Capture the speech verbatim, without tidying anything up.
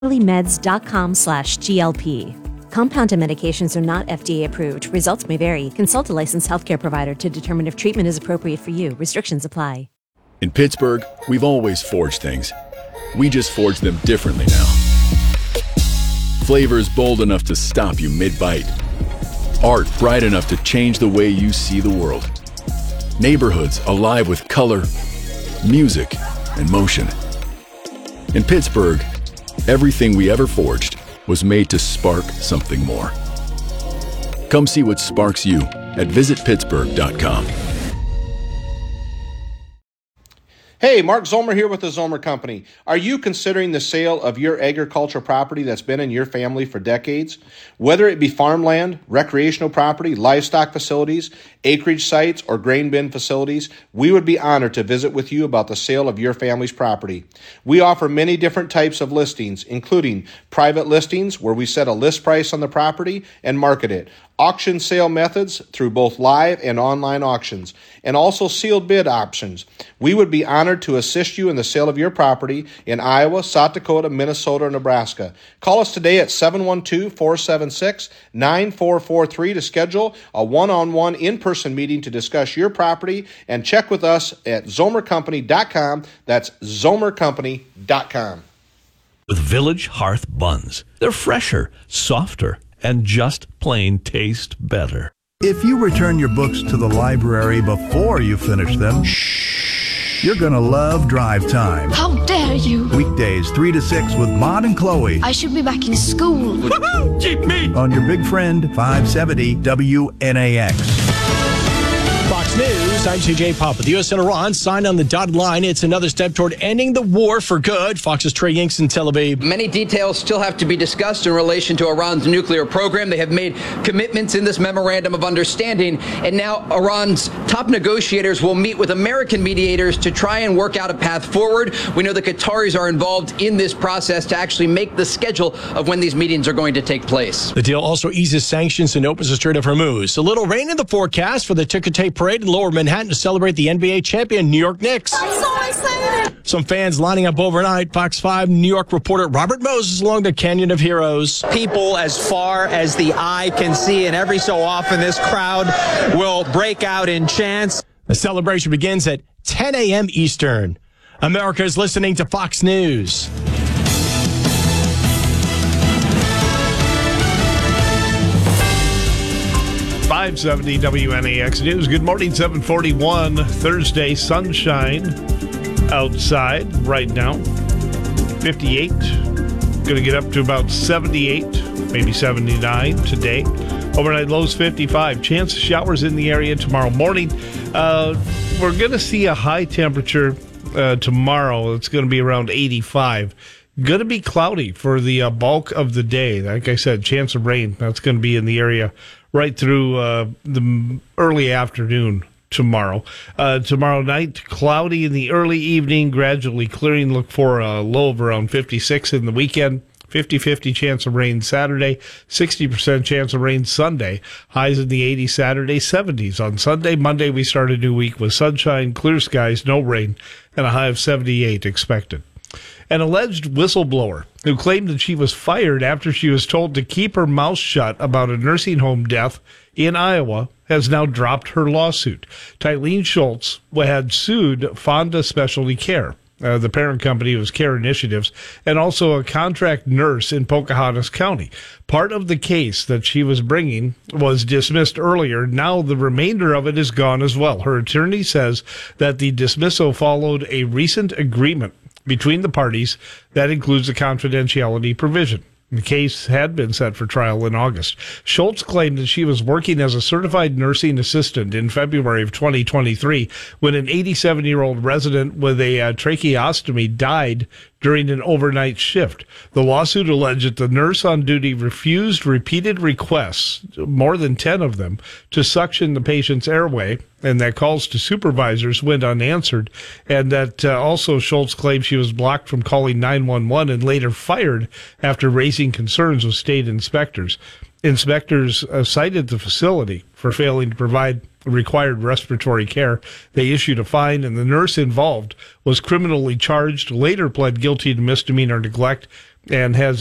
meds.com slash GLP. Compounded medications are not F D A approved. Results may vary. Consult a licensed healthcare provider to determine if treatment is appropriate for you. Restrictions apply. In Pittsburgh, we've always forged things. We just forge them differently now. Flavors bold enough to stop you mid-bite. Art bright enough to change the way you see the world. Neighborhoods alive with color, music, and motion. In Pittsburgh, everything we ever forged was made to spark something more. Come see what sparks you at visit pittsburgh dot com. Hey, Mark Zomer here with the Zomer Company. Are you considering the sale of your agricultural property that's been in your family for decades? Whether it be farmland, recreational property, livestock facilities, acreage sites, or grain bin facilities, we would be honored to visit with you about the sale of your family's property. We offer many different types of listings, including private listings where we set a list price on the property and market it, auction sale methods through both live and online auctions, and also sealed bid options. We would be honored to assist you in the sale of your property in Iowa, South Dakota, Minnesota, or Nebraska. Call us today at seven one two, four seven six, nine four four three to schedule a one-on-one in-person meeting to discuss your property, and check with us at zomer company dot com. That's zomer company dot com. With Village Hearth buns. They're fresher, softer, and just plain taste better. If you return your books to the library before you finish them, shh, you're going to love Drive Time. How dare you? Weekdays three to six with Maud and Chloe. I should be back in school. Keep me! On your big friend, five seventy W N A X. Fox News, I'm C J Papa. The U S and Iran signed on the dotted line. It's another step toward ending the war for good. Fox's Trey Yinks in Tel Aviv. Many details still have to be discussed in relation to Iran's nuclear program. They have made commitments in this memorandum of understanding, and now Iran's top negotiators will meet with American mediators to try and work out a path forward. We know the Qataris are involved in this process to actually make the schedule of when these meetings are going to take place. The deal also eases sanctions and opens the Strait of Hormuz. A little rain in the forecast for the ticker tape parade in Lower Manhattan to celebrate the N B A champion New York Knicks. I'm so excited. Some fans lining up overnight. Fox five New York reporter Robert Moses along the Canyon of Heroes. People as far as the eye can see, and every so often this crowd will break out in chants. The celebration begins at ten a.m. Eastern. America is listening to Fox News. five seventy W N A X News. Good morning, seven forty-one, Thursday, sunshine outside right now. fifty-eight, going to get up to about seventy-eight, maybe seventy-nine today. Overnight lows fifty-five. Chance of showers in the area tomorrow morning. Uh, we're going to see a high temperature uh, tomorrow. It's going to be around eighty-five. Going to be cloudy for the uh, bulk of the day. Like I said, chance of rain. That's going to be in the area right through uh, the early afternoon tomorrow. Uh, tomorrow night, cloudy in the early evening, gradually clearing. Look for a low of around fifty-six in the weekend. fifty-fifty chance of rain Saturday, sixty percent chance of rain Sunday. Highs in the eighties Saturday, seventies on Sunday. Monday, we start a new week with sunshine, clear skies, no rain, and a high of seventy-eight expected. An alleged whistleblower who claimed that she was fired after she was told to keep her mouth shut about a nursing home death in Iowa has now dropped her lawsuit. Tylene Schultz had sued Fonda Specialty Care. Uh, the parent company was Care Initiatives, and also a contract nurse in Pocahontas County. Part of the case that she was bringing was dismissed earlier. Now the remainder of it is gone as well. Her attorney says that the dismissal followed a recent agreement between the parties that includes a confidentiality provision. The case had been set for trial in August. Schultz claimed that she was working as a certified nursing assistant in February of twenty twenty-three when an eighty-seven-year-old resident with a uh, tracheostomy died during an overnight shift. The lawsuit alleged that the nurse on duty refused repeated requests, more than ten of them, to suction the patient's airway, and that calls to supervisors went unanswered, and that uh, also Schultz claimed she was blocked from calling nine one one and later fired after raising concerns with state inspectors. Inspectors uh, cited the facility for failing to provide required respiratory care. They issued a fine, and the nurse involved was criminally charged, later pled guilty to misdemeanor neglect, and has